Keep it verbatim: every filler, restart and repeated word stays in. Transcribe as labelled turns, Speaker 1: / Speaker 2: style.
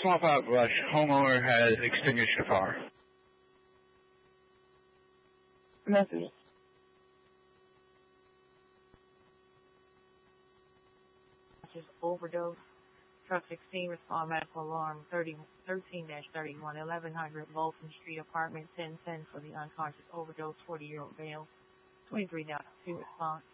Speaker 1: Small pot brush. Homeowner has extinguished the fire.
Speaker 2: Message.
Speaker 3: Just overdose. Truck sixteen, respond medical alarm thirteen thirty-one, eleven hundred, Bolton Street, apartment ten ten for the unconscious overdose, forty-year-old male. twenty-three down two response.